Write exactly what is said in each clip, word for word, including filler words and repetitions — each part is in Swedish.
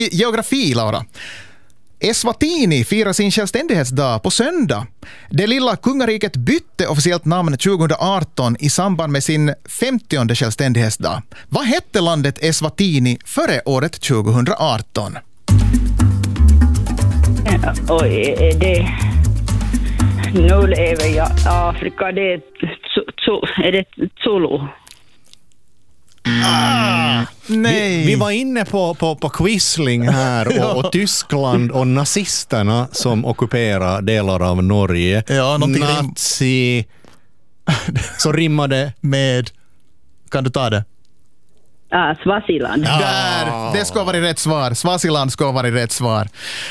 Geografi, Laura. Eswatini firar sin självständighetsdag på söndag. Det lilla kungariket bytte officiellt namn tjugo arton i samband med sin femtionde självständighetsdag. Vad hette landet Eswatini före året tjugo arton? Oj, är det... Nu lever jag i Afrika. Det är, tso, är det Zulu? Ah, nej. Vi, vi var inne på, på, på Quisling här och, och Tyskland och nazisterna som ockuperar delar av Norge. Ja, Nazi... Så rimmade med... Kan du ta det? Ah, Swaziland. Ja. Där, det ska vara rätt svar. Swaziland ska vara rätt svar.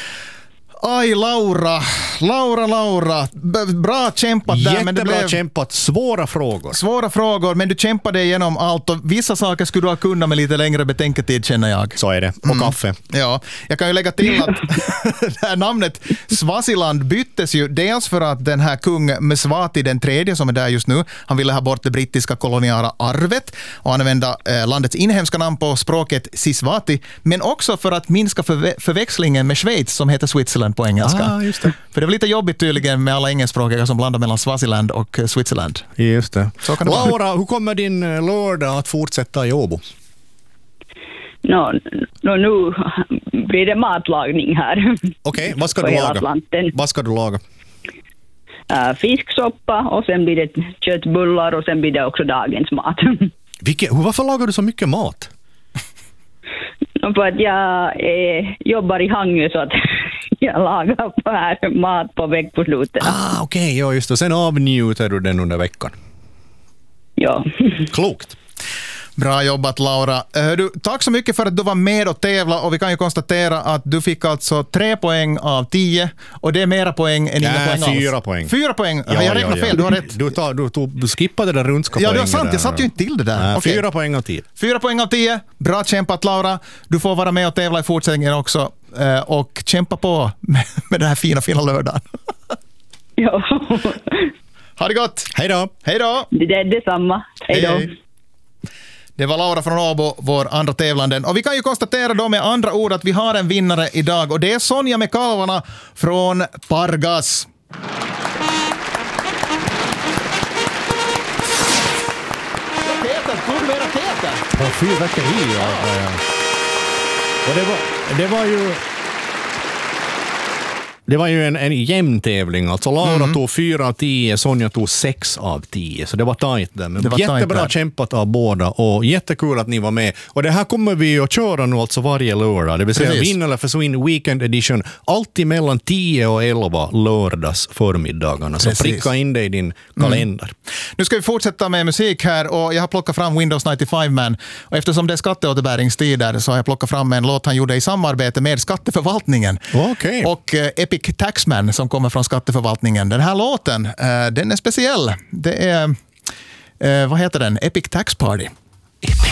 Aj, Laura. Laura, Laura. B- bra kämpat där. Jättebra men det blev kämpat. Svåra frågor. Svåra frågor, men du kämpade igenom allt och vissa saker skulle du ha kunnat med lite längre betänketid, känner jag. Så är det. Och mm. kaffe. Ja, jag kan ju lägga till att det här namnet Swaziland byttes ju dels för att den här kung Mswati den tredje som är där just nu, han ville ha bort det brittiska koloniala arvet och använda eh, landets inhemska namn på språket Siswati, men också för att minska förve- förväxlingen med Schweiz som heter Switzerland på engelska. Ah, just det. För det var lite jobbigt tydligen med alla engelskspråkiga som blandar mellan Swaziland och Switzerland. Just det. Så kan det Laura, vara. hur kommer din lördag att fortsätta i Åbo? No, no, nu blir det matlagning här. Okej, okay, vad ska på du hela laga? Atlanten. Vad ska du laga? Uh, fisksoppa och sen blir det köttbullar och sen blir det också dagens mat. Vilke, varför lagar du så mycket mat? För att jag eh, jobbar i Hangö så att jag lagar på här mat på veckoslutet. Ah, okej, okay, ja just det. Sen avnjuter du den under veckan. Ja. Klokt. Bra jobbat, Laura. Du, tack så mycket för att du var med och tävla och vi kan ju konstatera att du fick alltså tre poäng av tio och det är mera poäng än inga poäng alls. Fyra poäng. Fyra poäng. Ja, jag räknar ja, ja. fel, du har rätt. Du, tar, du, du, du skippade det där rundska Ja, det var poängen sant. där. Jag satt ju inte till det där. Nej, okay. Fyra poäng av tio. Fyra poäng av tio. Bra kämpat, Laura. Du får vara med och tävla i fortsättningen också och kämpa på med, med den här fina, fina lördagen. Ja. Ha det gott. Hej då. Hej då. Det är detsamma. Hej då. Hej, hej. Det var Laura från Åbo, vår andra tävlanden. Och vi kan ju konstatera då med andra ord att vi har en vinnare idag. Och det är Sonja med kalvarna från Pargas. Peter, tog du mera Peter? På fyrverkeri, ja. ja. Och det var, det var ju... Det var ju en, en jämn tävling. Alltså Laura mm. tog fyra av tio, Sonja tog sex av tio. Så det var tajt där. Men jättebra tajt kämpat av båda och jättekul att ni var med. Och det här kommer vi att köra nu alltså varje lördag. Det vill säga Precis. Vinn eller försvinn weekend edition. Alltid mellan tio och elva lördags förmiddagarna. Så Precis. Pricka in det i din kalender. Mm. Nu ska vi fortsätta med musik här och jag har plockat fram Windows nittiofem Man. Och eftersom det är skatteåterbäringstider så har jag plockat fram en låt han gjorde i samarbete med skatteförvaltningen. Okay. Och eh, Epic Taxman som kommer från skatteförvaltningen. Den här låten, eh, den är speciell. Det är, eh, vad heter den? Epic Tax Party. Epic.